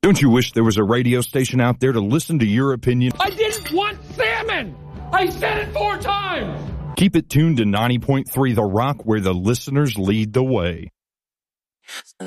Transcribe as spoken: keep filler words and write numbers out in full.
Don't you wish there was a radio station out there to listen to your opinion? I didn't want salmon! I said it four times! Keep it tuned to ninety point three The Rock, where the listeners lead the way.